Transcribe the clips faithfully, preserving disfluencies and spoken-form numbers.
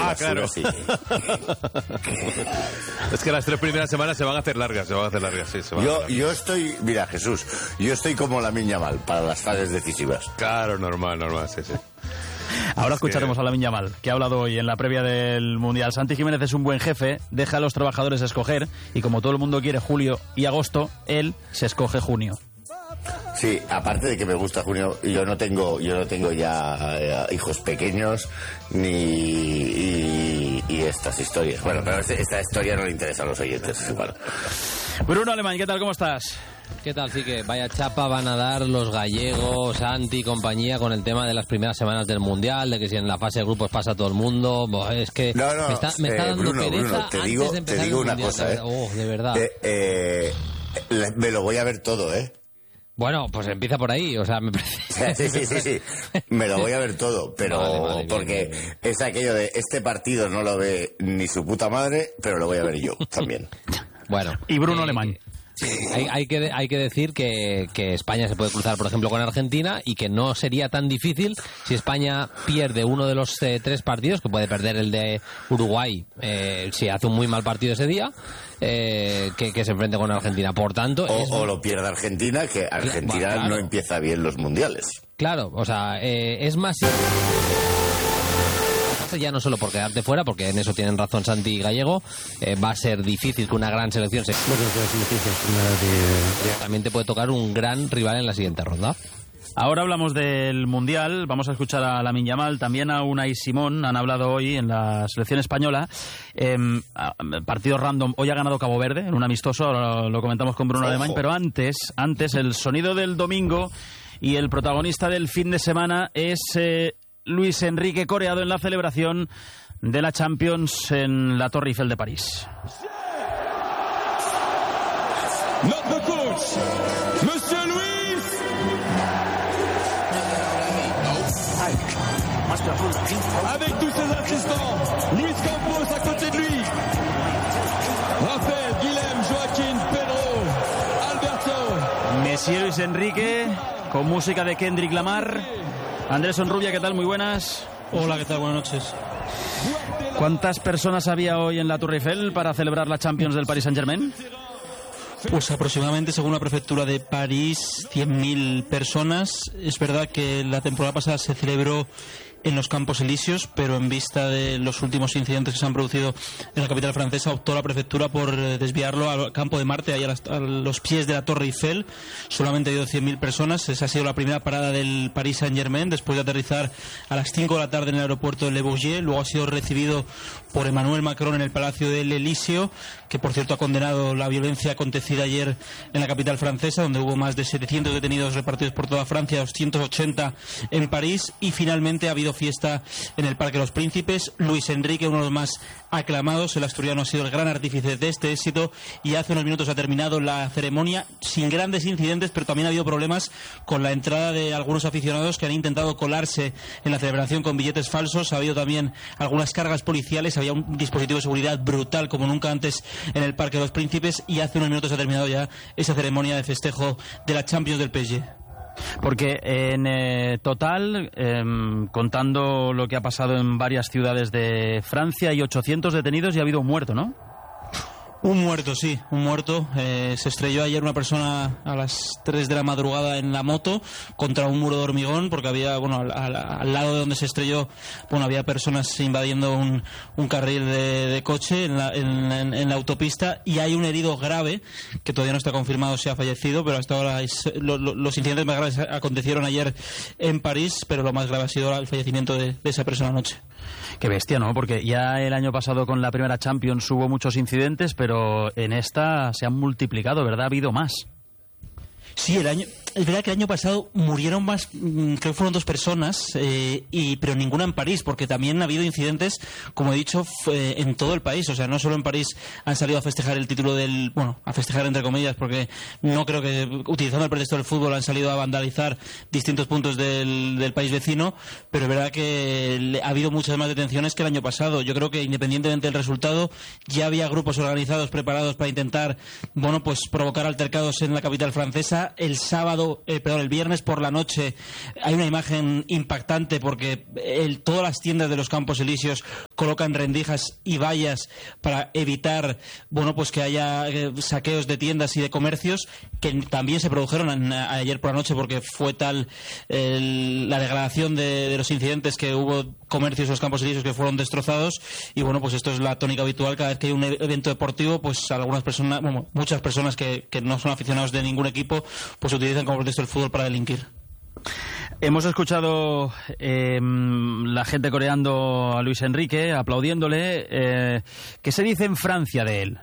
Ah, las claro. unas sí. Es que las tres primeras semanas se van a hacer largas, se van a hacer largas, sí. Se van a Yo, hacer largas. yo estoy, mira, Jesús, yo estoy como Lamine Yamal para las fases decisivas. Claro, normal, normal, sí, sí. Ahora Es escucharemos que... a Lamine Yamal, que ha hablado hoy en la previa del Mundial. Santi Jiménez es un buen jefe, deja a los trabajadores escoger, y como todo el mundo quiere julio y agosto, él se escoge junio. Sí, aparte de que me gusta junio, yo no tengo, yo no tengo ya eh, hijos pequeños ni y, y estas historias. Bueno, pero este, esta historia no le interesa a los oyentes, es igual. Bruno Alemán, ¿qué tal? ¿Cómo estás? ¿Qué tal? Sí, que vaya chapa van a dar los gallegos, Santi y compañía con el tema de las primeras semanas del Mundial, de que si en la fase de grupos pasa todo el mundo. Bo, es que No, no, me está, me está eh, dando Bruno, pereza Bruno, te antes digo, de empezar te digo el una Mundial, cosa, ¿eh? Oh, de verdad. Eh, eh, la- me lo voy a ver todo, ¿eh? Bueno, pues empieza por ahí, o sea, me parece... Sí, sí, sí, sí. Me lo voy a ver todo, pero Vale, vale, bien, porque bien, bien. es aquello de este partido no lo ve ni su puta madre, pero lo voy a ver yo también. Bueno. Y Bruno eh, Alemán. Sí, hay, hay, que, hay que decir que, que España se puede cruzar, por ejemplo, con Argentina y que no sería tan difícil si España pierde uno de los eh, tres partidos, que puede perder el de Uruguay eh, si hace un muy mal partido ese día, eh, que, que se enfrente con Argentina. Por tanto... O, es... o lo pierde Argentina, que Argentina Bueno, claro. no empieza bien los mundiales. Claro, o sea, eh, es más... Ya no solo por quedarte fuera, porque en eso tienen razón Santi y Gallego, eh, va a ser difícil que una gran selección se... También te puede tocar un gran rival en la siguiente ronda. Ahora hablamos del Mundial, vamos a escuchar a Lamine Yamal, también a Unai Simón, han hablado hoy en la selección española. Eh, partido random, hoy ha ganado Cabo Verde en un amistoso, ahora lo, lo comentamos con Bruno Ojo. Alemán, pero antes, antes el sonido del domingo y el protagonista del fin de semana es eh, Luis Enrique Coreado en la celebración de la Champions en la Torre Eiffel de París. Notre coach, Monsieur Luis. Avec tous ses assistants, Luis Campos à côté de lui. Rafael, Guilhem, Joaquín, Pedro, Alberto. Monsieur Luis Enrique, con música de Kendrick Lamar. Andrés Onrubia, ¿qué tal? Muy buenas. Hola, ¿qué tal? Buenas noches. ¿Cuántas personas había hoy en la Torre Eiffel para celebrar la Champions del Paris Saint-Germain? Pues aproximadamente, según la prefectura de París, cien mil personas. Es verdad que la temporada pasada se celebró en los Campos Elíseos, pero en vista de los últimos incidentes que se han producido en la capital francesa, optó la prefectura por desviarlo al Campo de Marte, ahí a, las, a los pies de la Torre Eiffel. Solamente ha ido cien mil personas. Esa ha sido la primera parada del Paris Saint-Germain, después de aterrizar a las cinco de la tarde en el aeropuerto de Le Bourget. Luego ha sido recibido por Emmanuel Macron en el Palacio del Elíseo, que por cierto ha condenado la violencia acontecida ayer en la capital francesa, donde hubo más de setecientos detenidos repartidos por toda Francia, doscientos ochenta en París, y finalmente ha habido fiesta en el Parque de los Príncipes. Luis Enrique, uno de los más aclamados, el asturiano, ha sido el gran artífice de este éxito, y hace unos minutos ha terminado la ceremonia sin grandes incidentes, pero también ha habido problemas con la entrada de algunos aficionados que han intentado colarse en la celebración con billetes falsos. Ha habido también algunas cargas policiales, había un dispositivo de seguridad brutal como nunca antes en el Parque de los Príncipes, y hace unos minutos ha terminado ya esa ceremonia de festejo de la Champions del P S G. Porque en eh, total, eh, contando lo que ha pasado en varias ciudades de Francia, hay ochocientos detenidos y ha habido un muerto, ¿no? Un muerto, sí, un muerto. Eh, se estrelló ayer una persona a las tres de la madrugada en la moto contra un muro de hormigón, porque había, bueno, al, al, al lado de donde se estrelló, bueno, había personas invadiendo un, un carril de, de coche en la, en, en, en la autopista, y hay un herido grave que todavía no está confirmado si ha fallecido, pero hasta ahora es, lo, lo, los incidentes más graves acontecieron ayer en París, pero lo más grave ha sido el fallecimiento de, de esa persona anoche. Qué bestia, ¿no? Porque ya el año pasado con la primera Champions hubo muchos incidentes, pero en esta se han multiplicado, ¿verdad? Ha habido más. Sí, el año, es verdad que el año pasado murieron más, creo que fueron dos personas, eh, y pero ninguna en París, porque también ha habido incidentes, como he dicho, f- en todo el país. O sea, no solo en París han salido a festejar el título del, bueno, a festejar entre comillas, porque no creo que, utilizando el pretexto del fútbol, han salido a vandalizar distintos puntos del, del país vecino, pero es verdad que le- ha habido muchas más detenciones que el año pasado. Yo creo que independientemente del resultado, ya había grupos organizados preparados para intentar, bueno, pues provocar altercados en la capital francesa. El sábado, eh, perdón, el viernes por la noche hay una imagen impactante, porque el, todas las tiendas de los Campos Elíseos colocan rendijas y vallas para evitar, bueno, pues que haya eh, saqueos de tiendas y de comercios, que también se produjeron en, a, ayer por la noche, porque fue tal el, la degradación de, de los incidentes que hubo comercios en los campos elíseos que fueron destrozados. Y bueno, pues esto es la tónica habitual cada vez que hay un evento deportivo, pues algunas personas, bueno, muchas personas que, que no son aficionados de ningún equipo, pues utilizan como pretexto el fútbol para delinquir. Hemos escuchado eh, la gente coreando a Luis Enrique, aplaudiéndole. Eh, ¿Qué se dice en Francia de él?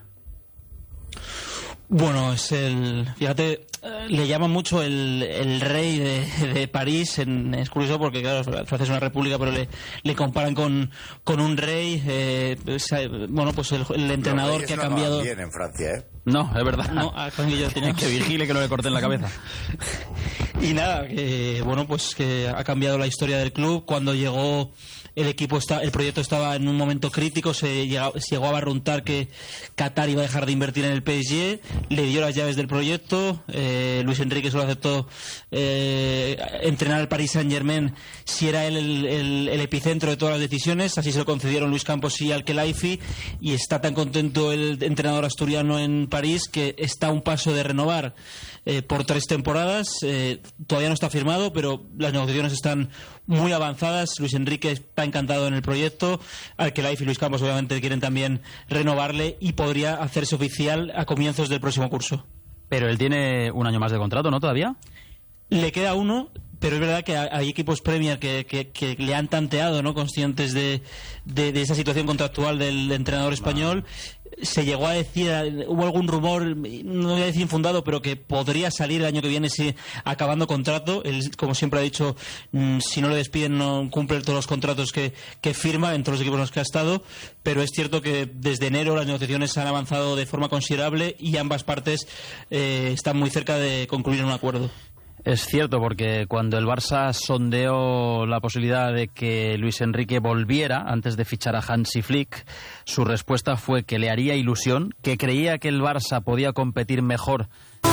Bueno, es el... Fíjate, le llaman mucho el, el rey de, de París. En, es curioso porque, claro, Francia es una república, pero le, le comparan con, con un rey. Eh, pues, bueno, pues el, el entrenador que ha cambiado... No bien en Francia, ¿eh? No, es verdad. No, a yo tenía... que vigile que no le corten la cabeza. Y nada, que bueno, pues que ha cambiado la historia del club. Cuando llegó el equipo, está, el proyecto estaba en un momento crítico, se llegó, se llegó a barruntar que Qatar iba a dejar de invertir en el P S G, le dio las llaves del proyecto. eh, Luis Enrique solo aceptó eh, entrenar al Paris Saint-Germain si era él el, el, el epicentro de todas las decisiones. Así se lo concedieron Luis Campos y Al-Khelaifi, y está tan contento el entrenador asturiano en París que está a un paso de renovar eh, por tres temporadas. eh, todavía no está firmado, pero las negociaciones están muy avanzadas. Luis Enrique está encantado en el proyecto. Al-Khelaifi y Luis Campos obviamente quieren también renovarle, y podría hacerse oficial a comienzos del próximo curso. Pero él tiene un año más de contrato, ¿no? ¿Todavía? Le queda uno, pero es verdad que hay equipos Premier que, que, que le han tanteado, ¿no? Conscientes de, de, de esa situación contractual del entrenador español. Se llegó a decir, hubo algún rumor, no voy a decir infundado, pero que podría salir el año que viene si acabando contrato. Él, como siempre ha dicho, si no le despiden no cumple todos los contratos que, que firma en todos los equipos en los que ha estado. Pero es cierto que desde enero las negociaciones han avanzado de forma considerable y ambas partes eh, están muy cerca de concluir un acuerdo. Es cierto, porque cuando el Barça sondeó la posibilidad de que Luis Enrique volviera antes de fichar a Hansi Flick, su respuesta fue que le haría ilusión, que creía que el Barça podía competir mejor,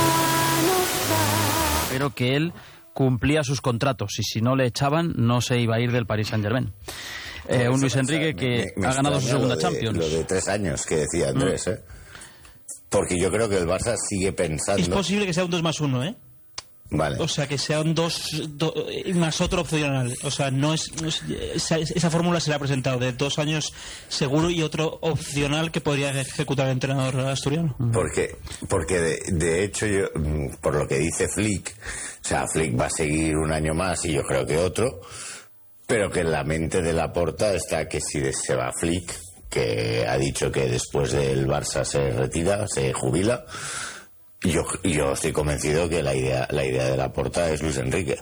pero que él cumplía sus contratos y si no le echaban no se iba a ir del Paris Saint-Germain. Eh, un Luis Enrique que me, me ha ganado su segunda lo de, Champions. Lo de tres años que decía Andrés, mm. ¿eh? Porque yo creo que el Barça sigue pensando... Es posible que sea un dos más uno, ¿eh? Vale. O sea, que sean dos, do, más otro opcional. O sea, no es, no es esa, esa fórmula se le ha presentado de dos años seguro y otro opcional que podría ejecutar el entrenador asturiano. Porque, porque de, de hecho, yo, por lo que dice Flick, o sea, Flick va a seguir un año más y yo creo que otro, pero que en la mente de Laporta está que si se va Flick, que ha dicho que después del Barça se retira, se jubila. Yo, yo estoy convencido que la idea la idea de Laporta es Luis Enrique.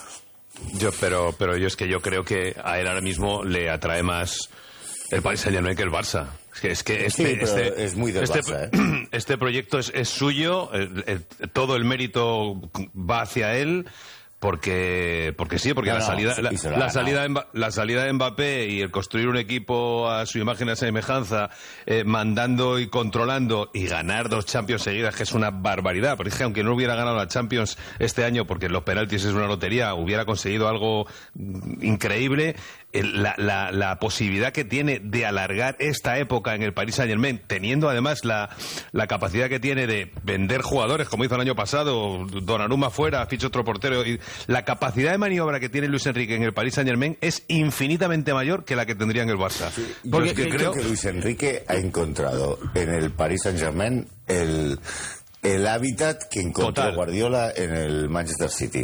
Yo, pero, pero yo es que yo creo que a él ahora mismo le atrae más el Paris Saint-Germain que el Barça. Es que, es que este, sí, pero este, es muy del este, Barça, ¿eh? Este proyecto es, es suyo, el, el, todo el mérito va hacia él. Porque, porque sí, porque no, la salida, no, la, la, salida de, la salida de Mbappé y el construir un equipo a su imagen y a semejanza, eh, mandando y controlando y ganar dos Champions seguidas, que es una barbaridad. Porque es que aunque no hubiera ganado la Champions este año, porque los penaltis es una lotería, hubiera conseguido algo increíble. La, la, la posibilidad que tiene de alargar esta época en el Paris Saint-Germain, teniendo además la, la capacidad que tiene de vender jugadores, como hizo el año pasado, Donnarumma fuera, ficha otro portero, y la capacidad de maniobra que tiene Luis Enrique en el Paris Saint-Germain es infinitamente mayor que la que tendría en el Barça. Sí, porque yo creo que Luis Enrique ha encontrado en el Paris Saint-Germain el, el hábitat que encontró Total. Guardiola en el Manchester City.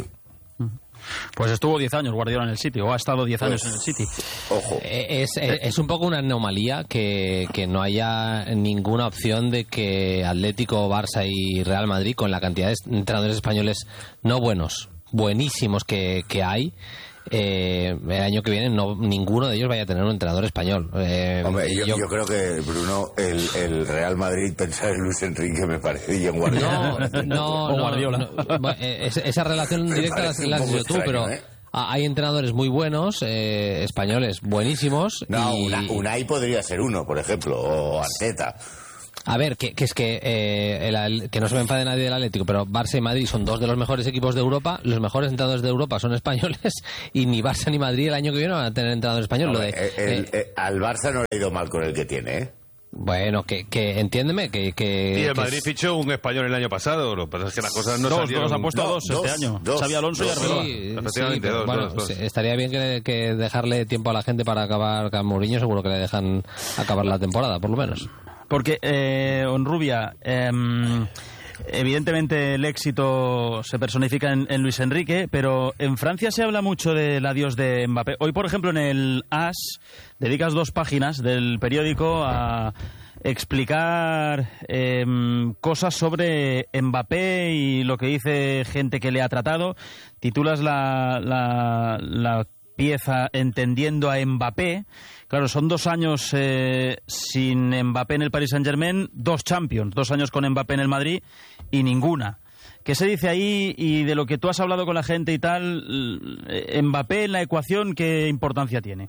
Pues estuvo diez años Guardiola en el City, o ha estado diez años pues, en el City. Ojo. Es, es, es un poco una anomalía que, que no haya ninguna opción de que Atlético, Barça y Real Madrid, con la cantidad de entrenadores españoles no buenos, buenísimos que, que hay, eh, el año que viene no ninguno de ellos vaya a tener un entrenador español. Eh, Hombre, yo, yo... yo creo que, Bruno, el, el Real Madrid pensar en Luis Enrique me parece y en Guardiola. No, no, no, Guardiola. no, no esa relación directa la has dicho tú, pero... ¿eh? Hay entrenadores muy buenos, eh, españoles buenísimos. No, y... una, Unai podría ser uno, por ejemplo, o Arteta. A ver, que, que es que eh, el, que no se me enfade nadie del Atlético, pero Barça y Madrid son dos de los mejores equipos de Europa, los mejores entrenadores de Europa son españoles, y ni Barça ni Madrid el año que viene van a tener entrenador español. No, lo de, el, el, eh, el, al Barça no le ha ido mal con el que tiene, ¿eh? Bueno, que, que entiéndeme que... que y el que Madrid es... fichó un español el año pasado, lo que pasa es que las cosas no dos, salieron... Dos, ha puesto no, dos, dos este año. dos, Xabi Alonso dos, y Arbeloa. Sí, Efectivamente, sí, dos, bueno, dos, dos. estaría bien que, que dejarle tiempo a la gente para acabar con Mourinho, seguro que le dejan acabar la temporada, por lo menos. Porque, eh, Onrubia, eh, evidentemente el éxito se personifica en, en Luis Enrique, pero en Francia se habla mucho del adiós de Mbappé. Hoy, por ejemplo, en el As dedicas dos páginas del periódico a explicar eh, cosas sobre Mbappé y lo que dice gente que le ha tratado. Titulas la, la, la pieza Entendiendo a Mbappé. Claro, son dos años eh, sin Mbappé en el Paris Saint-Germain, dos Champions, dos años con Mbappé en el Madrid y ninguna. ¿Qué se dice ahí? Y de lo que tú has hablado con la gente y tal, Mbappé en la ecuación, ¿qué importancia tiene?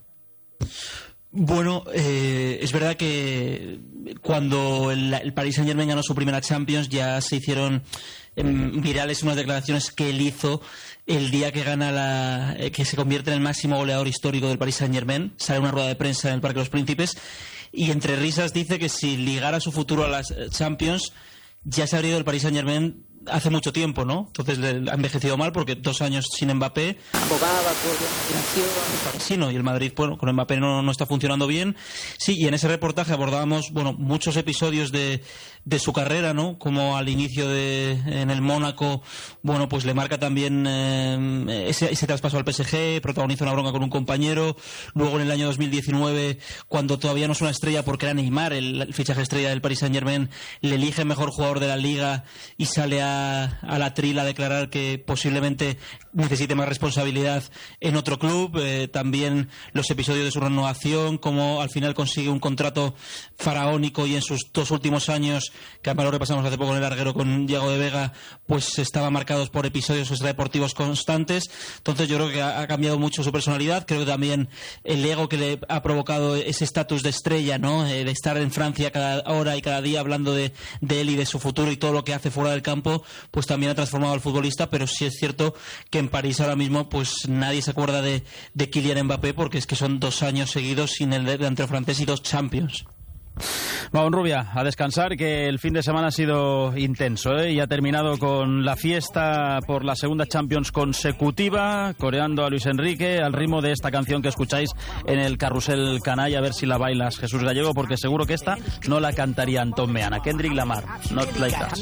Bueno, eh, es verdad que cuando el, el Paris Saint-Germain ganó su primera Champions ya se hicieron eh, virales unas declaraciones que él hizo el día que gana la, eh, que se convierte en el máximo goleador histórico del Paris Saint-Germain. Sale una rueda de prensa en el Parque de los Príncipes y entre risas dice que si ligara su futuro a las Champions ya se habría ido del Paris Saint-Germain hace mucho tiempo, ¿no? Entonces le ha envejecido mal porque dos años sin Mbappé. Abogaba por la sí, no, y el Madrid, bueno, con Mbappé no, no está funcionando bien. Sí, y en ese reportaje abordábamos, bueno, muchos episodios de, de su carrera, ¿no? Como al inicio de en el Mónaco, bueno, pues le marca también eh, ese, ese traspaso al P S G, protagoniza una bronca con un compañero. Luego en el año dos mil diecinueve, cuando todavía no es una estrella porque era Neymar, el, el fichaje estrella del Paris Saint-Germain, le elige mejor jugador de la liga y sale a a la tril a declarar que posiblemente necesite más responsabilidad en otro club. Eh, también los episodios de su renovación, como al final consigue un contrato faraónico y en sus dos últimos años, que además lo repasamos hace poco en el larguero con Diego de Vega, pues estaban marcados por episodios extradeportivos constantes. Entonces yo creo que ha, ha cambiado mucho su personalidad. Creo que también el ego que le ha provocado ese estatus de estrella, ¿no? Eh, de estar en Francia cada hora y cada día hablando de, de él y de su futuro y todo lo que hace fuera del campo, pues también ha transformado al futbolista. Pero sí es cierto que en París ahora mismo pues nadie se acuerda de, de Kylian Mbappé, porque es que son dos años seguidos sin el delantero francés y dos Champions. Vamos, Rubia, a descansar, que el fin de semana ha sido intenso, ¿eh? Y ha terminado con la fiesta por la segunda Champions consecutiva, coreando a Luis Enrique al ritmo de esta canción que escucháis en el Carrusel Canalla. A ver si la bailas, Jesús Gallego, porque seguro que esta no la cantaría Antón Meana. Kendrick Lamar, Not Like Us.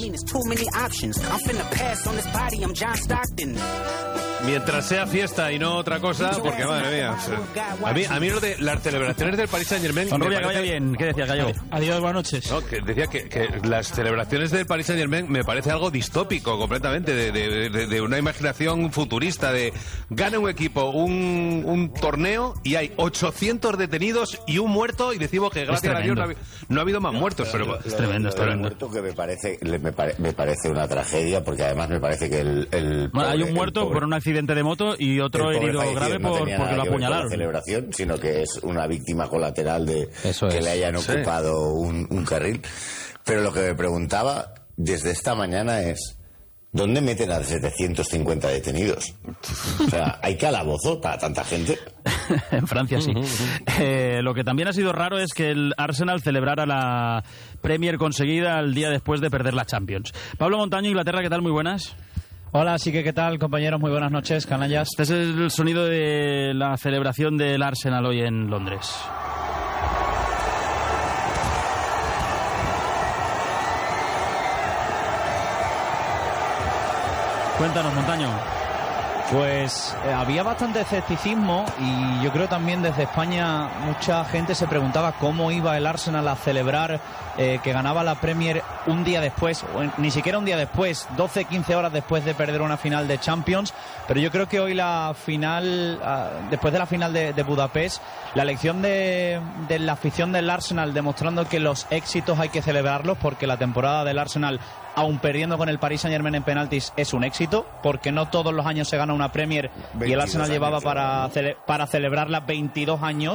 Mientras sea fiesta y no otra cosa, porque madre mía, a mí, a mí lo de las celebraciones del Paris Saint-Germain... Don Rubia, que vaya bien. ¿Qué decías, Gallego? Adiós, buenas noches. No, que decía que, que las celebraciones del Paris Saint-Germain me parece algo distópico completamente, de, de, de, de una imaginación futurista, de gana un equipo un, un torneo y hay ochocientos detenidos y un muerto y decimos que gracias a Dios no ha, no ha habido más muertos. Pero, es tremendo, es tremendo. Muerto que me parece, me, pare, me parece una tragedia, porque además me parece que el... el bueno, pobre, hay un muerto pobre, por un accidente de moto y otro herido grave no por, porque lo apuñalaron. No celebración, sino que es una víctima colateral de Eso que es. le hayan Sí. ocupado un, un carril. Pero lo que me preguntaba desde esta mañana es: ¿dónde meten a setecientos cincuenta detenidos? O sea, ¿hay calabozo para tanta gente? En Francia sí. Eh, lo que también ha sido raro es que el Arsenal celebrara la Premier conseguida el día después de perder la Champions. Pablo Montaño, Inglaterra, ¿qué tal? Muy buenas. Hola, sí que qué tal, compañeros, muy buenas noches, canallas. Este es el sonido de la celebración del Arsenal hoy en Londres. Cuéntanos, Montaño. Pues eh, había bastante escepticismo y yo creo también desde España mucha gente se preguntaba cómo iba el Arsenal a celebrar eh, que ganaba la Premier un día después, o en, ni siquiera un día después, doce quince horas después de perder una final de Champions. Pero yo creo que hoy la final, uh, después de la final de, de Budapest, la elección de, de la afición del Arsenal demostrando que los éxitos hay que celebrarlos, porque la temporada del Arsenal, aun perdiendo con el Paris Saint-Germain en penaltis, es un éxito, porque no todos los años se gana una Premier y el Arsenal llevaba para, cele- para celebrarla veintidós años.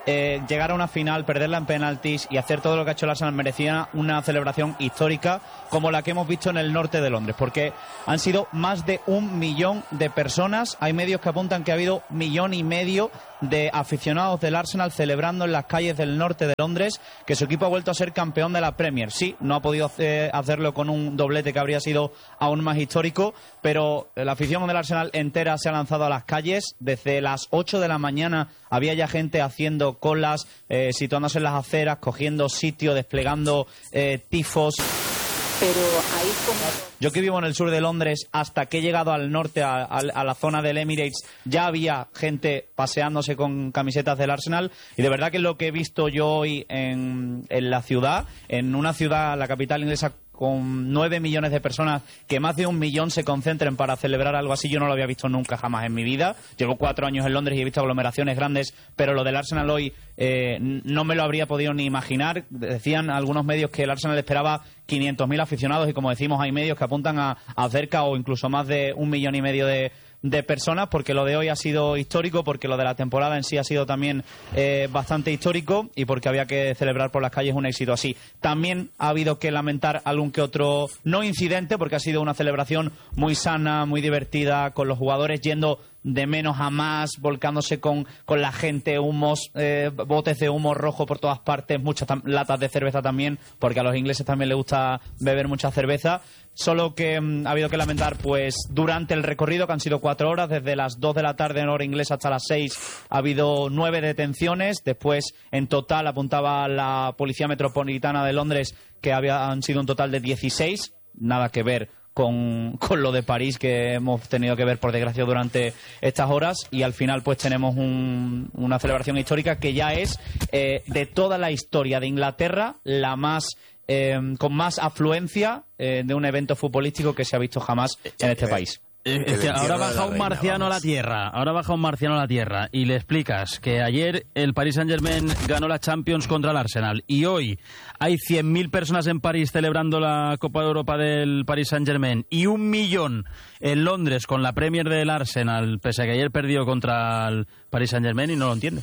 eh, llegar a una final, perderla en penaltis y hacer todo lo que ha hecho el Arsenal merecía una celebración histórica como la que hemos visto en el norte de Londres, porque han sido más de un millón de personas. Hay medios que apuntan que ha habido millón y medio de aficionados del Arsenal celebrando en las calles del norte de Londres que su equipo ha vuelto a ser campeón de la Premier. Sí, no ha podido hacerlo con un doblete que habría sido aún más histórico, pero la afición del Arsenal entera se ha lanzado a las calles. Desde las ocho de la mañana había ya gente haciendo colas, eh, situándose en las aceras, cogiendo sitio, desplegando eh, tifos. Pero ahí como... Yo que vivo en el sur de Londres, hasta que he llegado al norte, a, a, a la zona del Emirates, ya había gente paseándose con camisetas del Arsenal, y de verdad que lo que he visto yo hoy en, en la ciudad, en una ciudad, la capital inglesa, con nueve millones de personas, que más de un millón se concentren para celebrar algo así, yo no lo había visto nunca jamás en mi vida. Llevo cuatro años en Londres y he visto aglomeraciones grandes, pero lo del Arsenal hoy eh, no me lo habría podido ni imaginar. Decían algunos medios que el Arsenal esperaba quinientos mil aficionados, y como decimos, hay medios que apuntan a, a cerca o incluso más de un millón y medio de de personas, porque lo de hoy ha sido histórico, porque lo de la temporada en sí ha sido también eh, bastante histórico, y porque había que celebrar por las calles un éxito así. También ha habido que lamentar algún que otro, no incidente, porque ha sido una celebración muy sana, muy divertida, con los jugadores yendo de menos a más, volcándose con, con la gente, humos, eh, botes de humo rojo por todas partes, muchas latas de cerveza también, porque a los ingleses también les gusta beber mucha cerveza. Solo que mm, ha habido que lamentar, pues, durante el recorrido, que han sido cuatro horas, desde las dos de la tarde en hora inglesa hasta las seis, ha habido nueve detenciones. Después, en total, apuntaba la Policía Metropolitana de Londres que había, han sido un total de dieciséis. Nada que ver con, con lo de París, que hemos tenido que ver, por desgracia, durante estas horas. Y al final, pues, tenemos un, una celebración histórica que ya es, eh, de toda la historia de Inglaterra, la más... Eh, con más afluencia eh, de un evento futbolístico que se ha visto jamás en este país. Es que ahora baja un marciano a la tierra, ahora baja un marciano a la tierra y le explicas que ayer el Paris Saint-Germain ganó la Champions contra el Arsenal y hoy hay cien mil personas en París celebrando la Copa de Europa del Paris Saint-Germain y un millón en Londres con la Premier del Arsenal, pese a que ayer perdió contra el Paris Saint-Germain, y no lo entiende.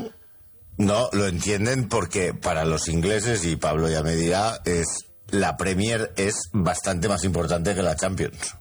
No, lo entienden porque para los ingleses, y Pablo ya me dirá, es la Premier es bastante más importante que la Champions.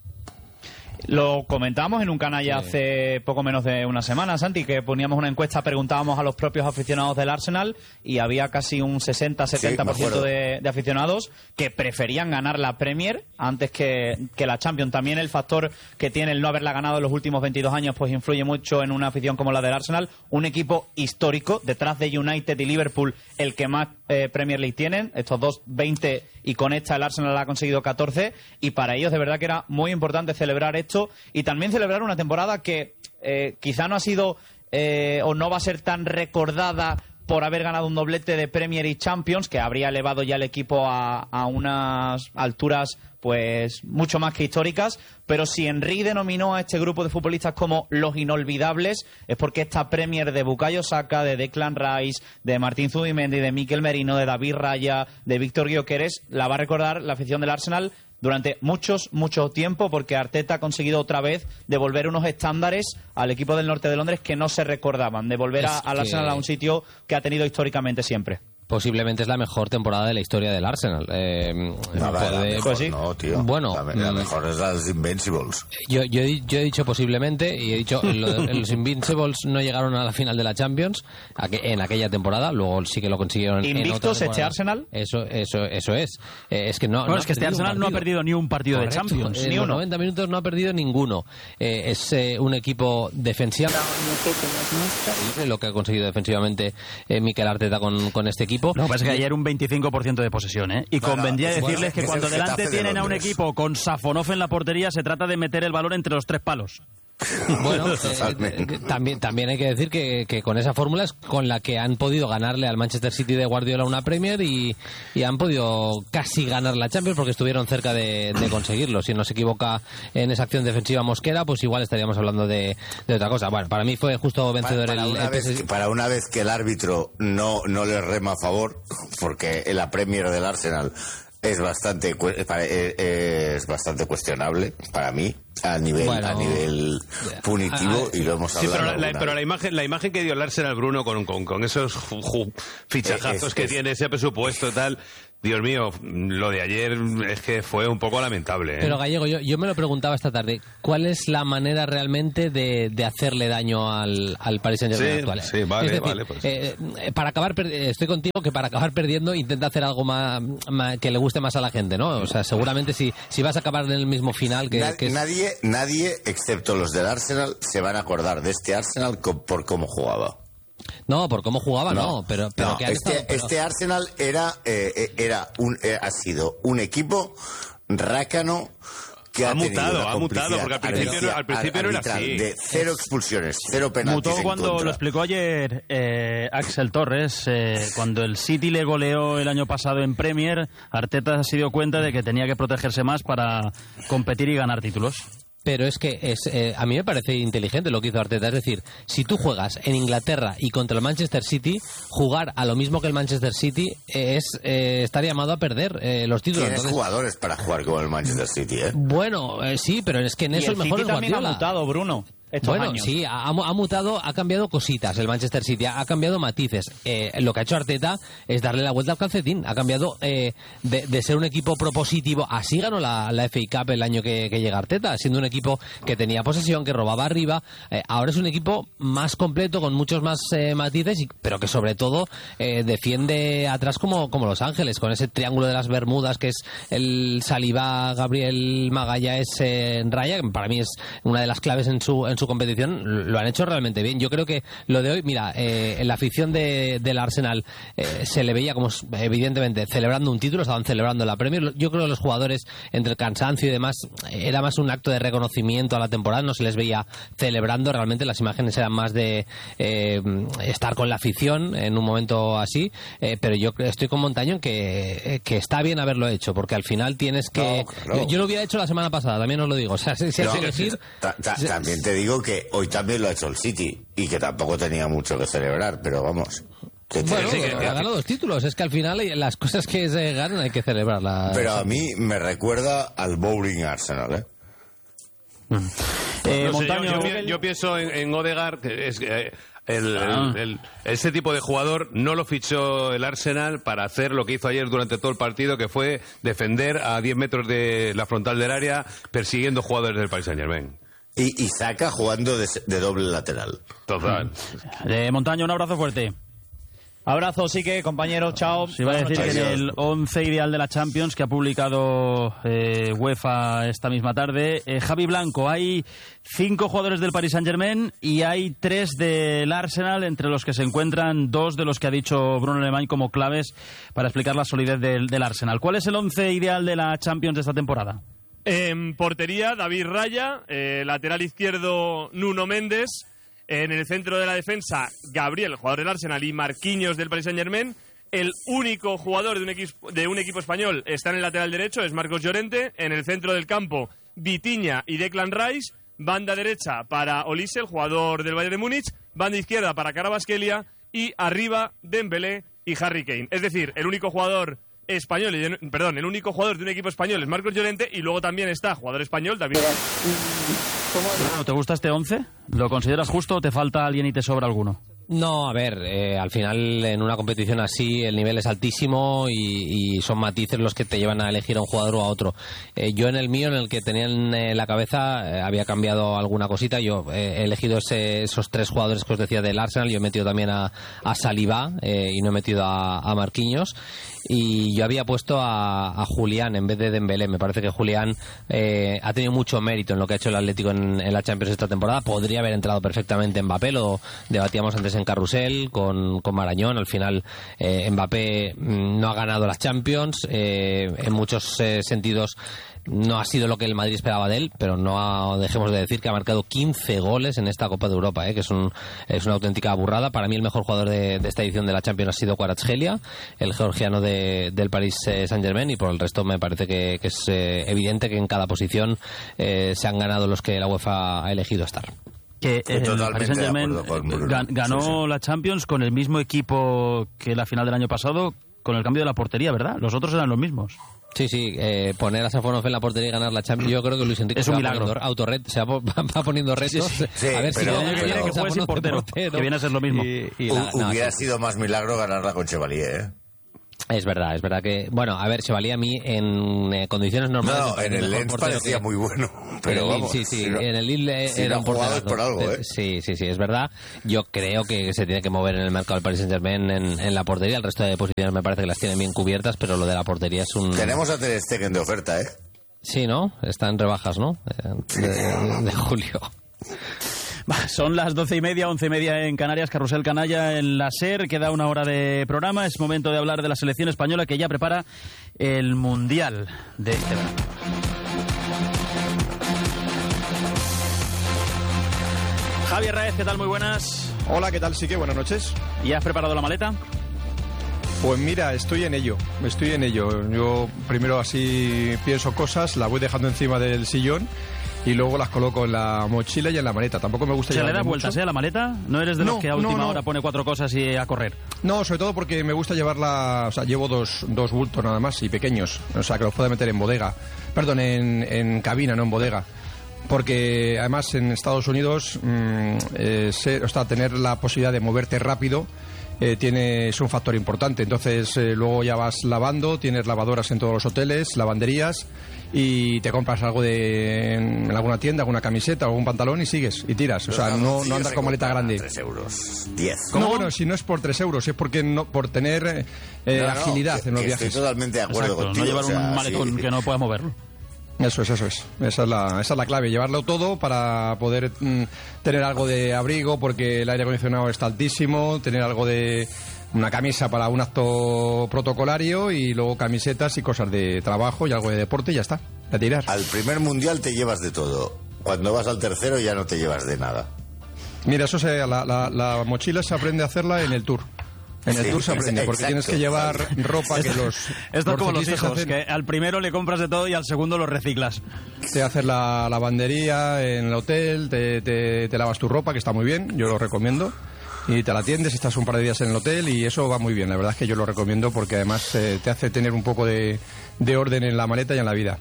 Lo comentábamos en un canal ya hace poco menos de una semana, Santi, que poníamos una encuesta, preguntábamos a los propios aficionados del Arsenal y había casi un sesenta a setenta por ciento sí, de, de aficionados que preferían ganar la Premier antes que, que la Champions. También el factor que tiene el no haberla ganado en los últimos veintidós años pues influye mucho en una afición como la del Arsenal, un equipo histórico, detrás de United y Liverpool, el que más eh, Premier League tienen, estos dos veinte, y con esta el Arsenal ha conseguido catorce, y para ellos de verdad que era muy importante celebrar esto y también celebrar una temporada que eh, quizá no ha sido eh, o no va a ser tan recordada por haber ganado un doblete de Premier y Champions, que habría elevado ya el equipo a, a unas alturas pues mucho más que históricas, pero si Henry denominó a este grupo de futbolistas como los inolvidables, es porque esta Premier de Bukayo Saka, de Declan Rice, de Martín Zubimendi, de Mikel Merino, de David Raya, de Víctor Gyökeres, la va a recordar la afición del Arsenal durante muchos, mucho tiempo, porque Arteta ha conseguido otra vez devolver unos estándares al equipo del norte de Londres que no se recordaban, devolver a, al Arsenal a un sitio que ha tenido históricamente siempre. Posiblemente es la mejor temporada de la historia del Arsenal. Eh, no, la, la mejor, ¿sí? No, tío. Bueno, la, la mejor es las Invincibles. Yo, yo, yo he dicho posiblemente, y he dicho lo, los Invincibles no llegaron a la final de la Champions en aquella temporada, luego sí que lo consiguieron. ¿Invictos en este Arsenal? Eso, eso, eso es. Eh, es que no. Bueno, no es que este Arsenal no ha perdido ni un partido Correcto. de Champions. En ni los uno. noventa minutos no ha perdido ninguno. Eh, es eh, un equipo defensivo. Lo que ha conseguido defensivamente eh, Mikel Arteta con, con este equipo. Lo que pasa es que ayer un veinticinco por ciento de posesión, ¿eh? Y bueno, convendría bueno, decirles que, que cuando delante tienen a un equipo con Safonov en la portería, se trata de meter el balón entre los tres palos. Bueno, eh, también, también hay que decir que, que con esa fórmula es con la que han podido ganarle al Manchester City de Guardiola una Premier y, y han podido casi ganar la Champions porque estuvieron cerca de, de conseguirlo. Si no se equivoca en esa acción defensiva Mosquera, pues igual estaríamos hablando de, de otra cosa. Bueno, para mí fue justo vencedor para, para el, una el vez, P S G. Para una vez que el árbitro no, no le rema a favor, porque en la Premier del Arsenal es bastante, es bastante cuestionable para mí. a nivel bueno, a nivel punitivo a, a, y lo hemos hablado. Sí, pero, la, pero la imagen la imagen que dio el Arsenal, Bruno, con, con, con esos ju, ju, fichajazos es, que es, tiene, ese presupuesto y tal... Dios mío, lo de ayer es que fue un poco lamentable, ¿eh? Pero Gallego, yo, yo me lo preguntaba esta tarde, ¿cuál es la manera realmente de, de hacerle daño al, al Paris Saint-Germain sí, actual? Sí, vale, es decir, vale. Pues. Eh, para acabar, estoy contigo que para acabar perdiendo intenta hacer algo más, más que le guste más a la gente, ¿no? O sea, seguramente si, si vas a acabar en el mismo final que, Nad, que es... nadie, nadie, excepto los del Arsenal, se van a acordar de este Arsenal por cómo jugaba. No, por cómo jugaba, no, no pero, pero no, que este, estado, pero... este Arsenal era, eh, era un, eh, ha sido un equipo rácano que ha, ha mutado, ha mutado, porque al principio, no, al principio no era así. De cero expulsiones, cero penaltis. Mutó cuando contra. Lo explicó ayer eh, Axel Torres, eh, cuando el City le goleó el año pasado en Premier, Arteta se dio cuenta de que tenía que protegerse más para competir y ganar títulos. Pero es que es, eh, a mí me parece inteligente lo que hizo Arteta. Es decir, si tú juegas en Inglaterra y contra el Manchester City, jugar a lo mismo que el Manchester City es eh, estar llamado a perder eh, los títulos. Tienes Entonces, jugadores para jugar con el Manchester City, ¿eh? Bueno, eh, sí, pero es que en eso el, el mejor City es Guardiola. También ha mutado, Bruno. Bueno, años. sí, ha, ha mutado, ha cambiado cositas el Manchester City, ha, ha cambiado matices. Eh, lo que ha hecho Arteta es darle la vuelta al calcetín. Ha cambiado eh, de, de ser un equipo propositivo. Así ganó la, la F A Cup el año que, que llega Arteta, siendo un equipo que tenía posesión, que robaba arriba. Eh, ahora es un equipo más completo, con muchos más eh, matices, y, pero que sobre todo eh, defiende atrás como, como Los Ángeles, con ese triángulo de las Bermudas que es el Saliba, Gabriel Magallanes eh, en raya, que para mí es una de las claves en su, en su competición. Lo han hecho realmente bien. Yo creo que lo de hoy, mira, eh, en la afición de, del Arsenal eh, se le veía como evidentemente celebrando un título, estaban celebrando la Premier. Yo creo que los jugadores, entre el cansancio y demás, era más un acto de reconocimiento a la temporada, no se les veía celebrando. Realmente las imágenes eran más de eh, estar con la afición en un momento así, eh, pero yo estoy con Montaño en que, que está bien haberlo hecho, porque al final tienes que... No, claro. yo, yo lo hubiera hecho la semana pasada, también os lo digo. O sea, si, si no, hay que elegir... Ta, ta, si, también te digo que hoy también lo ha hecho el City y que tampoco tenía mucho que celebrar, pero vamos. Bueno, sí, que, ha ganado dos títulos. Es que al final las cosas que se ganan hay que celebrarlas. Pero a mí me recuerda al Bowling Arsenal, ¿eh? Mm. eh no sé, yo, yo, yo pienso en, en Odegaard, que es eh, el, ah. el, el, ese tipo de jugador no lo fichó el Arsenal para hacer lo que hizo ayer durante todo el partido, que fue defender a diez metros de la frontal del área persiguiendo jugadores del Paris Saint-Germain. Y, y Saka jugando de, de doble lateral. Total. De Montaño, un abrazo fuerte. Abrazo, sí que, compañero, chao. Se iba a decir que en el once ideal de la Champions que ha publicado eh, UEFA esta misma tarde, eh, Javi Blanco, hay cinco jugadores del Paris Saint-Germain y hay tres del Arsenal, entre los que se encuentran dos de los que ha dicho Bruno Alemany como claves para explicar la solidez del, del Arsenal. ¿Cuál es el once ideal de la Champions de esta temporada? En portería, David Raya, eh, lateral izquierdo, Nuno Méndez. En el centro de la defensa, Gabriel, jugador del Arsenal, y Marquinhos del Paris Saint-Germain. El único jugador de un, equipo, de un equipo español está en el lateral derecho, es Marcos Llorente. En el centro del campo, Vitinha y Declan Rice. Banda derecha para Olise, el jugador del Bayern de Múnich. Banda izquierda para Kvaratskhelia. Y arriba, Dembélé y Harry Kane. Es decir, el único jugador español, perdón, el único jugador de un equipo español es Marcos Llorente, y luego también está jugador español, David. ¿Te gusta este once? ¿Lo consideras justo o te falta alguien y te sobra alguno? No, a ver, eh, al final en una competición así el nivel es altísimo y, y son matices los que te llevan a elegir a un jugador o a otro. Eh, yo en el mío, en el que tenía en eh, la cabeza, eh, había cambiado alguna cosita. Yo eh, he elegido ese, esos tres jugadores que os decía del Arsenal. Yo he metido también a, a Saliba eh, y no he metido a, a Marquinhos. Y yo había puesto a, a Julián en vez de Dembélé. Me parece que Julián eh, ha tenido mucho mérito en lo que ha hecho el Atlético en, en la Champions esta temporada. Podría haber entrado perfectamente Mbappé, lo debatíamos antes en Carrusel con, con Marañón. Al final eh, Mbappé no ha ganado las Champions, eh, en muchos eh, sentidos no ha sido lo que el Madrid esperaba de él, pero no dejemos de decir que ha marcado quince goles en esta Copa de Europa, ¿eh? que es, un, es una auténtica burrada. Para mí el mejor jugador de, de esta edición de la Champions ha sido Kvaratskhelia, el georgiano de, del Paris Saint-Germain, y por el resto me parece que, que es eh, evidente que en cada posición eh, se han ganado los que la UEFA ha elegido estar. Que eh, el Paris Saint-Germain ganó sí, sí. la Champions con el mismo equipo que la final del año pasado, con el cambio de la portería, ¿verdad? Los otros eran los mismos. Sí, sí, eh, poner a Safonov en la portería y ganar la Champions, yo creo que Luis Enrique es un se, milagro. va poniendo se va, va poniendo retos. Sí, sí. Sí, a ver pero, si el año que viene que juegue sin portero, que viene a ser lo mismo. Y, y la, U, no, hubiera sí. sido más milagro ganarla con Chevalier, ¿eh? Es verdad, es verdad que... Bueno, a ver, Chevalier a mí en eh, condiciones normales... No, en el Lens parecía que... muy bueno. Pero en el vamos, Lille, sí, sí, si no, en el Lille si era no un jugado es por algo, ¿eh? Sí, sí, sí, es verdad. Yo creo que se tiene que mover en el mercado del Paris Saint-Germain en, en la portería. El resto de posiciones me parece que las tienen bien cubiertas, pero lo de la portería es un... Tenemos a Ter Stegen de oferta, ¿eh? Sí, ¿no? Está en rebajas, ¿no? De, de, de julio. Son las doce y media, once y media en Canarias, Carrusel Canalla en la SER. Queda una hora de programa. Es momento de hablar de la selección española que ya prepara el Mundial de este verano. Javier Raez, ¿qué tal? Muy buenas. Hola, ¿qué tal? Sí que buenas noches. ¿Ya has preparado la maleta? Pues mira, estoy en ello, estoy en ello. Yo primero así pienso cosas, las voy dejando encima del sillón y luego las coloco en la mochila y en la maleta. Tampoco me gusta ¿Se le llevarme da vueltas mucho. eh, a la maleta? ¿No eres de los No, que a no, última no. hora pone cuatro cosas y a correr? No, sobre todo porque me gusta llevarla, o sea, llevo dos, dos bultos nada más y pequeños, o sea, que los puedo meter en bodega, perdón, en, en cabina, no en bodega. Porque además en Estados Unidos, mmm, eh, ser, o sea, tener la posibilidad de moverte rápido eh, tiene, es un factor importante. Entonces eh, luego ya vas lavando, tienes lavadoras en todos los hoteles, lavanderías, y te compras algo de, en alguna tienda, alguna camiseta, algún pantalón y sigues y tiras. O sea, no, no andas con maleta grande. tres euros, diez. No, bueno, si no es por tres euros, es porque no, por tener eh, No, no, agilidad que- en los que viajes. Estoy totalmente de acuerdo Exacto, contigo. no llevar o sea, un maletón sí. que no puedas moverlo. Eso es, eso es. Esa es la, esa es la clave, llevarlo todo para poder mm, tener algo de abrigo porque el aire acondicionado está altísimo, tener algo de una camisa para un acto protocolario y luego camisetas y cosas de trabajo y algo de deporte y ya está, a tirar. Al primer mundial te llevas de todo. Cuando vas al tercero ya no te llevas de nada. Mira, eso se, la, la, la mochila se aprende a hacerla en el tour. En el Sí, tour se aprende, porque exacto. tienes que llevar ropa que los... Esto es como los ciclistas hijos, hacen. que al primero le compras de todo y al segundo lo reciclas. Te haces la lavandería en el hotel, te, te, te lavas tu ropa, que está muy bien, yo lo recomiendo. Y te la atiendes, estás un par de días en el hotel y eso va muy bien. La verdad es que yo lo recomiendo porque además eh, te hace tener un poco de, de orden en la maleta y en la vida.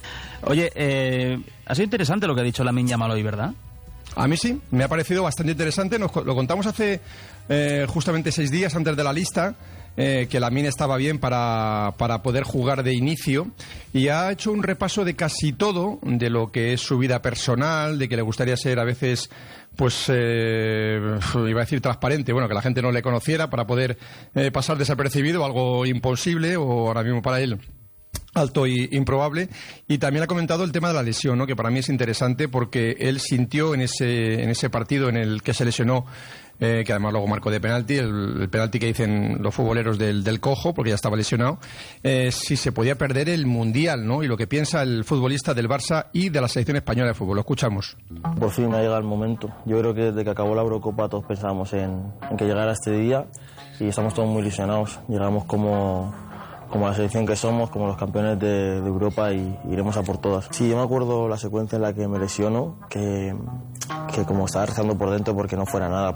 Oye, eh, ha sido interesante lo que ha dicho Lamine Yamal hoy, ¿verdad? A mí sí, me ha parecido bastante interesante. Nos co- lo contamos hace eh, justamente seis días antes de la lista, eh, que Lamine estaba bien para, para poder jugar de inicio y ha hecho un repaso de casi todo, de lo que es su vida personal, de que le gustaría ser a veces, pues, eh, iba a decir transparente, bueno, que la gente no le conociera para poder eh, pasar desapercibido, algo imposible o ahora mismo para él alto y improbable. Y también ha comentado el tema de la lesión, ¿no? Que para mí es interesante porque él sintió en ese, en ese partido en el que se lesionó, eh, que además luego marcó de penalti, el, el penalti que dicen los futboleros del, del cojo, porque ya estaba lesionado, eh, si se podía perder el Mundial, ¿no? Y lo que piensa el futbolista del Barça y de la selección española de fútbol. Lo escuchamos. Por fin ha llegado el momento. Yo creo que desde que acabó la Eurocopa todos pensábamos en, en que llegara este día y estamos todos muy ilusionados. Llegamos como, como la selección que somos, como los campeones de, de Europa y iremos a por todas. Sí, yo me acuerdo la secuencia en la que me lesiono, que, que como estaba rezando por dentro porque no fuera nada.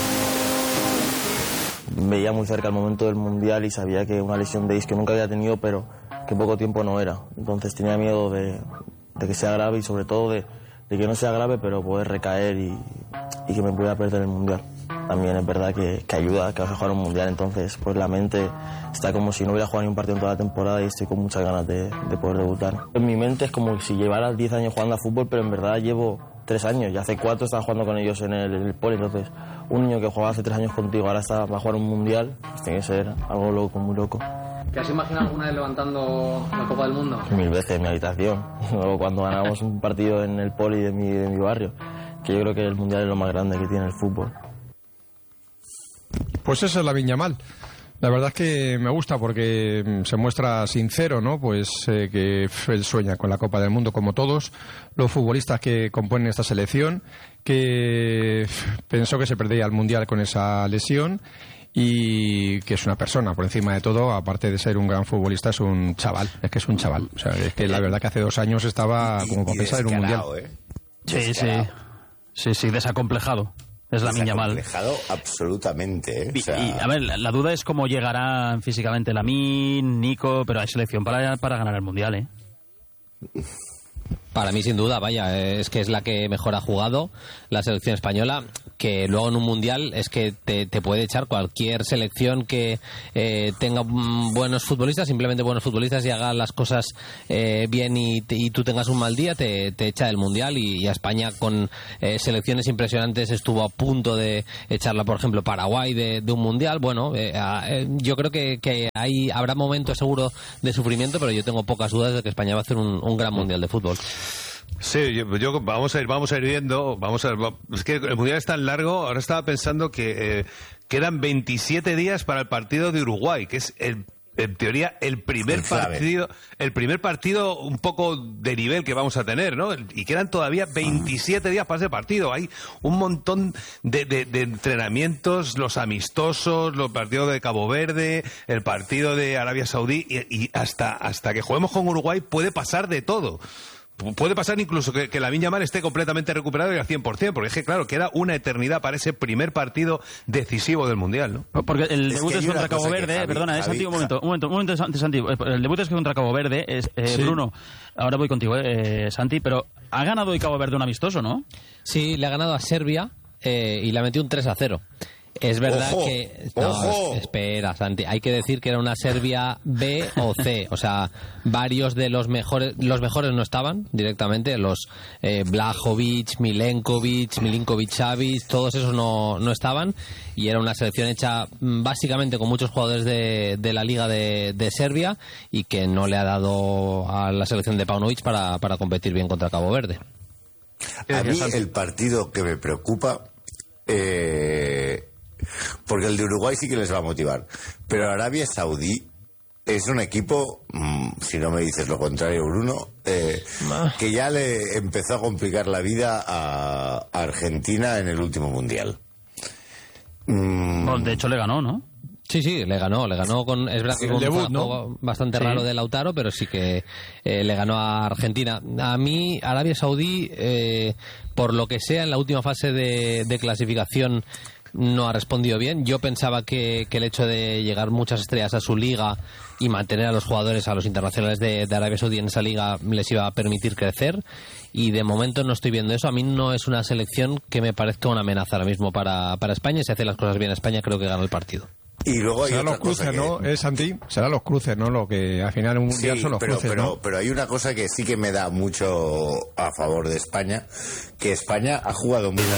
Veía muy cerca el momento del Mundial y sabía que una lesión de isquio nunca había tenido, pero que poco tiempo no era. Entonces tenía miedo de, de que sea grave y sobre todo de, de que no sea grave, pero poder recaer y, y que me pudiera perder el Mundial. También es verdad que, que ayuda que vas a jugar un Mundial, entonces pues la mente está como si no hubiera jugado ni un partido en toda la temporada y estoy con muchas ganas de, de poder debutar. En mi mente es como si llevara diez años jugando a fútbol, pero en verdad llevo tres años y hace cuatro estaba jugando con ellos en el, en el poli, entonces un niño que jugaba hace tres años contigo ahora está, va a jugar un Mundial, pues tiene que ser algo loco, muy loco. ¿Te has imaginado alguna vez levantando la Copa del Mundo? Mil veces en mi habitación, luego cuando ganamos un partido en el poli de mi, de mi barrio, que yo creo que el Mundial es lo más grande que tiene el fútbol. Pues esa es Lamine Yamal. La verdad es que me gusta porque se muestra sincero, ¿no? Pues eh, que él sueña con la Copa del Mundo como todos los futbolistas que componen esta selección, que pensó que se perdería el Mundial con esa lesión y que es una persona, por encima de todo, aparte de ser un gran futbolista, es un chaval, es que es un chaval. O sea, es que la verdad que hace dos años estaba como para pensar en un Mundial. ¿eh? Sí, sí. Sí, sí, desacomplejado. es Lamine Yamal. Acomplejado absolutamente, ¿eh? O sea... y, y, a ver, la, la duda es cómo llegarán físicamente Lamine, Nico, pero hay selección para, para ganar el Mundial, ¿eh? Para mí, sin duda, vaya, es que es la que mejor ha jugado la selección española, que luego en un mundial es que te, te puede echar cualquier selección que eh, tenga buenos futbolistas, simplemente buenos futbolistas, y haga las cosas eh, bien y, te, y tú tengas un mal día, te, te echa del mundial. Y, y a España, con eh, selecciones impresionantes, estuvo a punto de echarla, por ejemplo, Paraguay de, de un mundial. Bueno, eh, eh, yo creo que, que hay, habrá momentos seguro de sufrimiento, pero yo tengo pocas dudas de que España va a hacer un, un gran mundial de fútbol. Sí, yo, yo vamos a ir, vamos a ir viendo, vamos a ver, es que el mundial es tan largo. Ahora estaba pensando que eh, quedan veintisiete días para el partido de Uruguay, que es el, en teoría el primer el partido, el primer partido un poco de nivel que vamos a tener, ¿no? Y quedan todavía veintisiete días para ese partido. Hay un montón de, de, de entrenamientos, los amistosos, los partidos de Cabo Verde, el partido de Arabia Saudí, y, y hasta hasta que juguemos con Uruguay puede pasar de todo. Puede pasar incluso que, que Lamine Yamal esté completamente recuperado y al cien por ciento, porque es que, claro, queda una eternidad para ese primer partido decisivo del Mundial, ¿no? Porque el es debut es contra Cabo Verde, Javi, perdona, es Santi, un momento, un momento, un momento, Santi, el debut es contra Cabo Verde, es, eh, sí. Bruno, ahora voy contigo, eh, Santi, pero ha ganado hoy Cabo Verde un amistoso, ¿no? Sí, le ha ganado a Serbia eh, y le ha metido un tres a cero. Es verdad ojo, que... No, ojo. espera, Santi. Hay que decir que era una Serbia B o C. O sea, varios de los mejores... Los mejores no estaban directamente. Los eh, Blajovic, Milenkovic, Milinkovic-Savic, todos esos no, no estaban. Y era una selección hecha básicamente con muchos jugadores de, de la Liga de, de Serbia, y que no le ha dado a la selección de Paunovic para, para competir bien contra Cabo Verde. A mí el partido que me preocupa... Eh... Porque el de Uruguay sí que les va a motivar. Pero Arabia Saudí es un equipo, mmm, si no me dices lo contrario, Bruno, eh, que ya le empezó a complicar la vida a Argentina en el último Mundial. Mm. Bueno, de hecho le ganó, ¿no? Sí, sí, le ganó, le ganó con, es verdad que con debut, un ¿no? juego bastante sí. raro de Lautaro, pero sí que eh, le ganó a Argentina. A mí, Arabia Saudí, eh, por lo que sea, en la última fase de, de clasificación no ha respondido bien. Yo pensaba que, que el hecho de llegar muchas estrellas a su liga y mantener a los jugadores, a los internacionales de, de Arabia Saudí en esa liga, les iba a permitir crecer, y de momento no estoy viendo eso. A mí no es una selección que me parezca una amenaza ahora mismo para, para España. Si hace las cosas bien España, creo que gana el partido. Y luego hay serán otra los cruces, cosa que... ¿no? ¿Eh, Santi? Serán los cruces, ¿no? Lo que al final en un mundial sí, son los pero, cruces, pero, ¿no? pero hay una cosa que sí que me da mucho a favor de España, que España ha jugado muy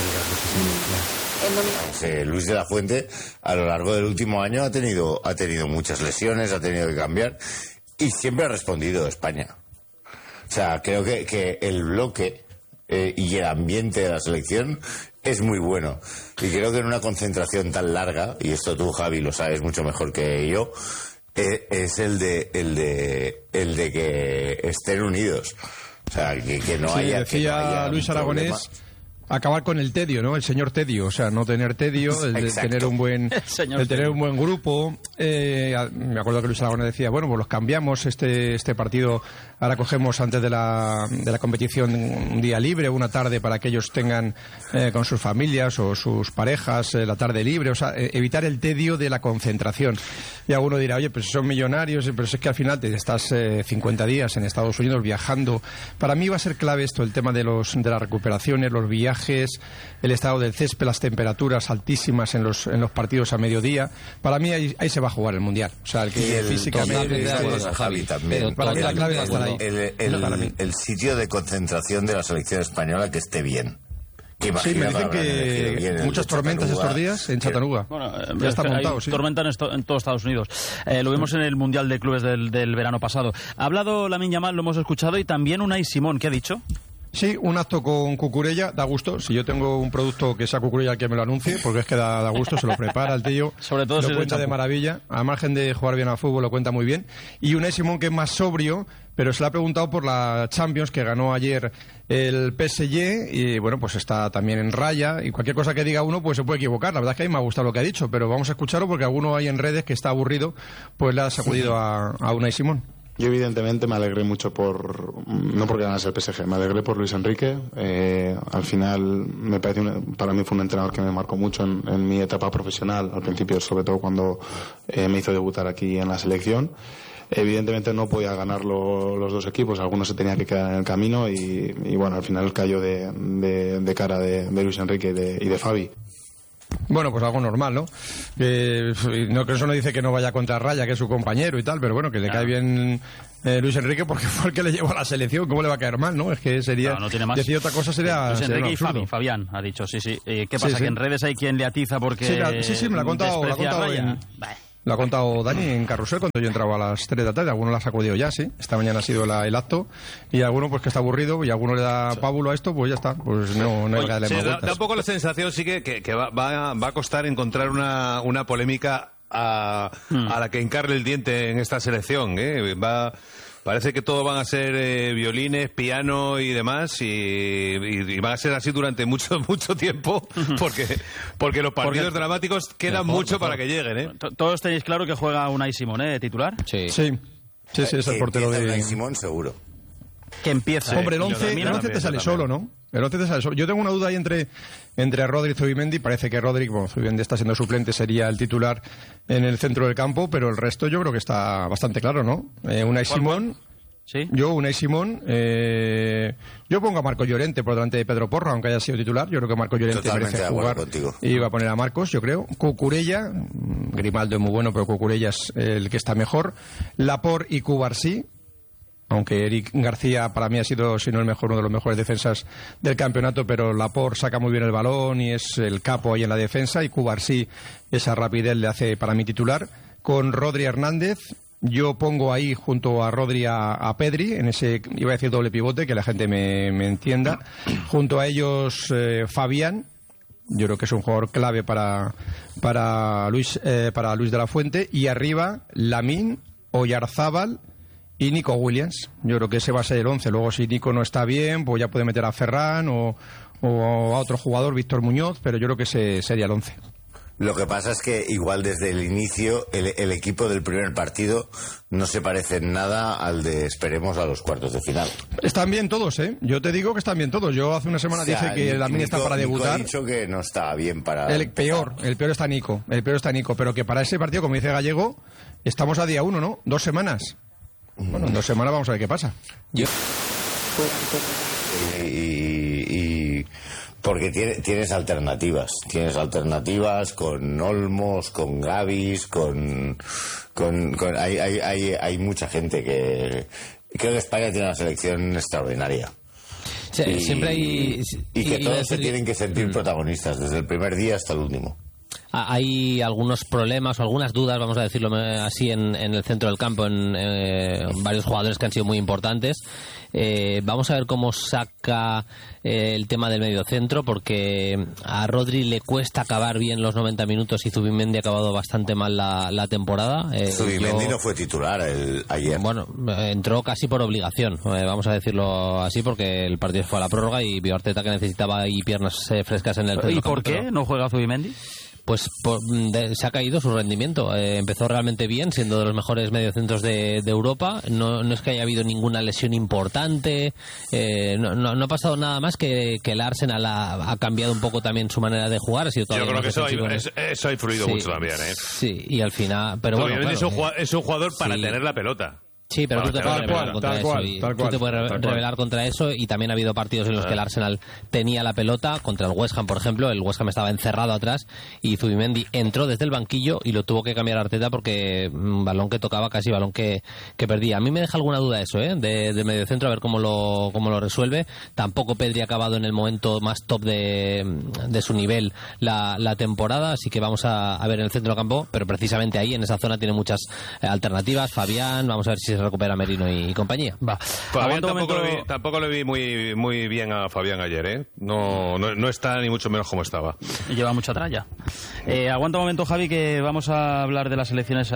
bien. Eh, Luis de la Fuente a lo largo del último año ha tenido ha tenido muchas lesiones, ha tenido que cambiar, y siempre ha respondido España. O sea, creo que, que el bloque eh, y el ambiente de la selección es muy bueno, y creo que en una concentración tan larga, y esto tú, Javi, lo sabes mucho mejor que yo, eh, es el de el de el de que estén unidos. O sea, que, que no sí, haya decía que no haya Luis Aragonés, acabar con el tedio, ¿no? El señor tedio, o sea, no tener tedio, el de tener un buen, el, el tener un buen grupo. Eh, me acuerdo que Luis Aragonés decía, bueno, pues los cambiamos este este partido, ahora cogemos antes de la de la competición un día libre, una tarde para que ellos tengan eh, con sus familias o sus parejas eh, la tarde libre, o sea, eh, evitar el tedio de la concentración. Y alguno dirá, oye, pues son millonarios, pero es que al final te estás eh, cincuenta días en Estados Unidos viajando. Para mí va a ser clave esto, el tema de los de las recuperaciones, los viajes, el estado del césped, las temperaturas altísimas en los en los partidos a mediodía. Para mí ahí, ahí se va a jugar el mundial. O sea, el que el físicamente Javi también. Para mí la clave va a estar ahí. El, el, el, el sitio de concentración de la selección española que esté bien. Sí, me dicen que muchas tormentas estos días en Chattanooga. Bueno, eh, ya está montado, sí. Tormenta en, esto, en todos Estados Unidos. Eh, lo vimos en el Mundial de Clubes del, del verano pasado. Ha hablado Lamine Yamal, lo hemos escuchado, y también Unai Simón. ¿Qué ha dicho? Sí, un acto con Cucurella, da gusto. Si yo tengo un producto que sea Cucurella, que me lo anuncie, porque es que da, da gusto, se lo prepara el tío. Sobre todo lo si cuenta de maravilla. A margen de jugar bien al fútbol, lo cuenta muy bien. Y Unai Simón, que es más sobrio, pero se le ha preguntado por la Champions que ganó ayer el P S G, y bueno, pues está también en raya, y cualquier cosa que diga uno pues se puede equivocar. La verdad es que a mí me ha gustado lo que ha dicho, pero vamos a escucharlo porque alguno hay en redes que está aburrido, pues le ha sacudido a, a Unai Simón. Yo evidentemente me alegré mucho por, no porque ganase el P S G, me alegré por Luis Enrique. Eh, al final me parece una, para mí fue un entrenador que me marcó mucho en, en mi etapa profesional, al principio sobre todo cuando eh, me hizo debutar aquí en la selección. Evidentemente no podía ganar lo, los dos equipos, algunos se tenían que quedar en el camino y, y bueno, al final cayó de, de, de cara de, de Luis Enrique y de, y de Fabi. Bueno, pues algo normal, ¿no? Eh, no que eso no dice que no vaya contra Raya, que es su compañero y tal, pero bueno, que le cae bien eh, Luis Enrique porque fue el que le llevó a la selección. ¿Cómo le va a caer mal, no? Es que sería... No, no tiene más. Decir otra cosa sería... Luis sería Enrique y absurdo. Fabi, Fabián ha dicho, sí, sí. Eh, ¿Qué pasa? Sí, sí. Que en redes hay quien le atiza porque... Sí, la- sí, sí, me lo ha contado, lo ha desprecia a contado Raya. en- Lo ha contado Dani en Carrusel cuando yo entraba a las tres de la tarde. Alguno la ha sacudido ya, sí. Esta mañana ha sido la- el acto. Y alguno pues que está aburrido y alguno le da pábulo a esto, pues ya está. Pues no, no hay que darle Sí, más da, vueltas. da un poco la sensación, sí, que, que, que va, va, va a costar encontrar una, una polémica a, a la que encarle el diente en esta selección. ¿eh? Va, parece que todo van a ser eh, violines, piano y demás, y, y, y van a ser así durante mucho mucho tiempo, porque porque los partidos Porque- dramáticos quedan Mejor, mucho mejor. para que lleguen. ¿eh? To- Todos tenéis claro que juega Unai Simón, ¿eh? De titular. Sí. Sí, sí, sí, es el Que portero empieza de... Unai Simón seguro. Que empieza. Hombre, el Y lo once, termina el once también, te sale también. solo, ¿no? El once te sale solo. Yo tengo una duda ahí entre, entre Rodri y Zubimendi. Parece que Rodri, bueno, Zubimendi está siendo suplente, sería el titular en el centro del campo, pero el resto yo creo que está bastante claro, ¿no? Eh, Unai Simón... ¿Sí? Yo, Unai Simón, eh, yo pongo a Marco Llorente por delante de Pedro Porro, aunque haya sido titular. Yo creo que Marco Llorente Totalmente merece de acuerdo jugar. contigo. Y va a poner a Marcos, yo creo. Cucurella, mm, Grimaldo es muy bueno, pero Cucurella es el que está mejor. Laporte y Cubarsí, aunque Eric García para mí ha sido, si no el mejor, uno de los mejores defensas del campeonato, pero Laporte saca muy bien el balón y es el capo ahí en la defensa, y Cubarsí esa rapidez le hace para mí titular. Con Rodri Hernández, yo pongo ahí junto a Rodri a, a Pedri, en ese, iba a decir doble pivote, que la gente me, me entienda. Junto a ellos eh, Fabián, yo creo que es un jugador clave para, para, Luis, eh, para Luis de la Fuente. Y arriba Lamine, Oyarzábal y Nico Williams. Yo creo que ese va a ser el once. Luego si Nico no está bien, pues ya puede meter a Ferran o, o a otro jugador, Víctor Muñoz, pero yo creo que ese sería el once. Lo que pasa es que igual desde el inicio el, el equipo del primer partido no se parece en nada al de esperemos a los cuartos de final. Están bien todos, ¿eh? Yo te digo que están bien todos. Yo hace una semana O sea, dije que Nico- Lamine está para Nico debutar. ha dicho que no está bien para... El peor, el peor está Nico, el peor está Nico, pero que para ese partido, como dice Gallego, estamos a día uno, ¿no? Dos semanas. Bueno, en dos semanas vamos a ver qué pasa. Yo... Y, y- y- porque tiene- tienes alternativas, tienes alternativas con Olmos, con Gavis, con, con, con- hay, hay, hay, hay mucha gente que creo que España tiene una selección extraordinaria. Sí, y, siempre hay... y que iba a todos se decir- tienen que sentir protagonistas desde el primer día hasta el último. Hay algunos problemas o algunas dudas, vamos a decirlo así, en, en el centro del campo, en eh, varios jugadores que han sido muy importantes. Eh, vamos a ver cómo saca eh, el tema del mediocentro, porque a Rodri le cuesta acabar bien los noventa minutos y Zubimendi ha acabado bastante mal la, la temporada. Eh, Zubimendi yo- no fue titular el, ayer. Bueno, eh, entró casi por obligación, eh, vamos a decirlo así, porque el partido fue a la prórroga y vio a Arteta que necesitaba ahí piernas eh, frescas en el centro ¿Y del campo, por qué pero- no juega Zubimendi? Pues por- de- se ha caído su rendimiento. Eh, empezó realmente bien, siendo de los mejores mediocentros de, de Europa. No, no es que haya habido ninguna lesión importante. Eh, no, no, no ha pasado nada más que, que el Arsenal ha, ha cambiado un poco también su manera de jugar. Ha sido Yo todavía creo más que eso, defensivo en ha- el- es- eso ha influido Sí, mucho también. ¿eh? Sí, y al final... Pero bueno, Zubimendi claro, es, un jugador, es un jugador para sí. tener la pelota. Sí, pero Para tú te tener puedes la rebelar pelota. contra Tal eso. cual, y tal tú cual, te puedes re- tal cual. rebelar contra eso, y también ha habido partidos en los que el Arsenal tenía la pelota, contra el West Ham, por ejemplo. El West Ham estaba encerrado atrás y Zubimendi entró desde el banquillo y lo tuvo que cambiar Arteta porque un balón que tocaba, casi balón que, que perdía. A mí me deja alguna duda eso, ¿eh? De, de mediocentro, a ver cómo lo, cómo lo resuelve. Tampoco Pedri ha acabado en el momento más top de, de su nivel la, la temporada, así que vamos a, a ver en el centro del campo, pero precisamente ahí, en esa zona, tiene muchas eh, alternativas. Fabián, vamos a ver si se recupera Merino y, y compañía. Va. Fabián Aguanta un tampoco, momento- lo vi, tampoco lo vi muy, muy bien a Fabián ayer, ¿eh? No, no, no está ni mucho menos como estaba. Y lleva mucha tralla. Eh, aguanta un momento, Javi, que vamos a hablar de las elecciones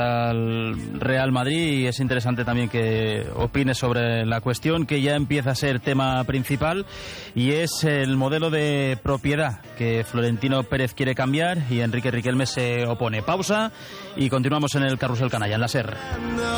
al Real Madrid, y es interesante también que opines sobre la cuestión, que ya empieza a ser tema principal, y es el modelo de propiedad que Florentino Pérez quiere cambiar y Enrique Riquelme se opone. Pausa y continuamos en el Carrusel Canalla, en la SER.